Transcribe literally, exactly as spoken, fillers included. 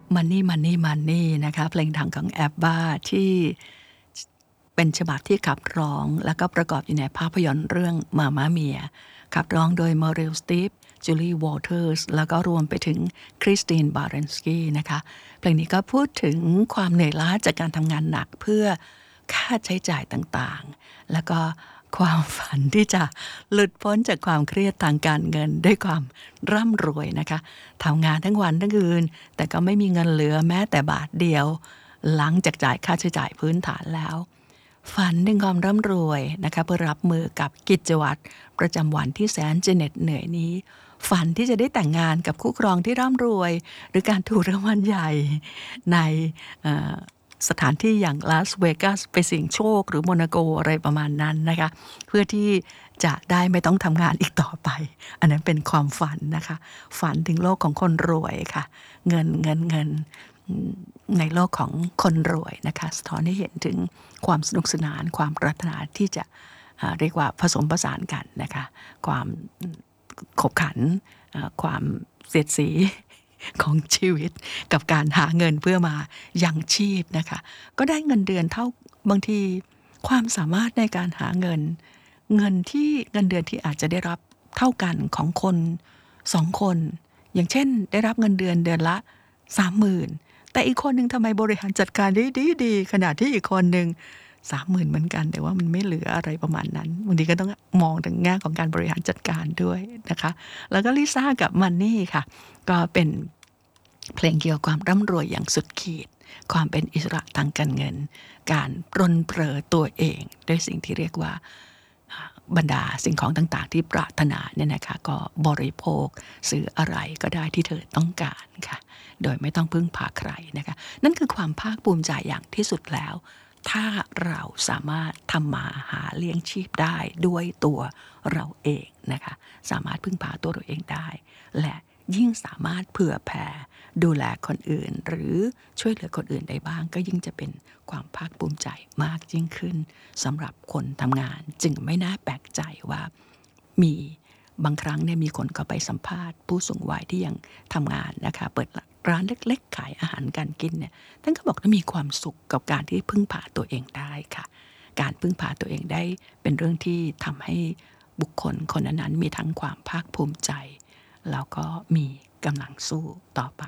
Money Money Money นะคะเพลงดังของแอบบ้าที่เป็นฉบับที่ขับร้องแล้วก็ประกอบอยู่ในภาพยนตร์เรื่อง Mamma Mia ขับร้องโดย Meryl Streep Julie Walters แล้วก็รวมไปถึง Christine Baranski นะคะเพลงนี้ก็พูดถึงความเหนื่อยล้าจากการทำงานหนักเพื่อค่าใช้จ่ายต่างๆแล้วก็ความฝันที่จะหลุดพ้นจากความเครียดทางการเงินด้วยความร่ำรวยนะคะทำงานทั้งวันทั้งคืนแต่ก็ไม่มีเงินเหลือแม้แต่บาทเดียวหลังจากจ่ายค่าใช้จ่ายพื้นฐานแล้วฝันถึงความร่ำรวยนะคะเพื่อรับมือกับกิจวัตรประจำวันที่แสนจะเหน็ดเหนื่อยนี้ฝันที่จะได้แต่งงานกับคู่ครองที่ร่ำรวยหรือการถูกรางวัลใหญ่ในสถานที่อย่างลาสเวกัสไปเสี่ยงโชคหรือโมนาโกอะไรประมาณนั้นนะคะเพื่อที่จะได้ไม่ต้องทำงานอีกต่อไปอันนั้นเป็นความฝันนะคะฝันถึงโลกของคนรวยค่ะเงินเงินเงินในโลกของคนรวยนะคะสะท้อนให้เห็นถึงความสนุกสนานความปรารถนาที่จะเรียกว่าผสมผสานกันนะคะความขบขันความเสียดสีของชีวิตกับการหาเงินเพื่อมายังชีพนะคะก็ได้เงินเดือนเท่าบางทีความสามารถในการหาเงินเงินที่เงินเดือนที่อาจจะได้รับเท่ากันของคนสองคนอย่างเช่นได้รับเงินเดือนเดือนละ สามหมื่น แต่อีกคนนึงทำไมบริหารจัดการได้ดีๆขณะที่อีกคนนึงสามหมื่นเหมือนกันแต่ว่ามันไม่เหลืออะไรประมาณนั้นบางทีก็ต้องมองถึงแง่ของการบริหารจัดการด้วยนะคะแล้วก็ลิซ่ากับมันนี่ค่ะก็เป็นเพลงเกี่ยวกับความร่ำรวยอย่างสุดขีดความเป็นอิสระทางการเงินการปรนเปรอตัวเองด้วยสิ่งที่เรียกว่าบรรดาสิ่งของต่างๆที่ปรารถนาเนี่ยนะคะก็บริโภคซื้ออะไรก็ได้ที่เธอต้องการค่ะโดยไม่ต้องพึ่งพาใครนะคะนั่นคือความภาคภูมิใจอย่างที่สุดแล้วถ้าเราสามารถทำมาหาเลี้ยงชีพได้ด้วยตัวเราเองนะคะสามารถพึ่งพาตัวเราเองได้และยิ่งสามารถเผื่อแผ่ดูแลคนอื่นหรือช่วยเหลือคนอื่นได้บ้างก็ยิ่งจะเป็นความภาคภูมิใจมากยิ่งขึ้นสำหรับคนทำงานจึงไม่น่าแปลกใจว่ามีบางครั้งเนี่ยมีคนก็ไปสัมภาษณ์ผู้สูงวัยที่ยังทำงานนะคะเปิดร้านเล็กๆขายอาหารการกินเนี่ยท่านก็บอกว่ามีความสุขกับการที่พึ่งพาตัวเองได้ค่ะการพึ่งพาตัวเองได้เป็นเรื่องที่ทำให้บุคคลคนนั้นๆมีทั้งความภาคภูมิใจแล้วก็มีกำลังสู้ต่อไป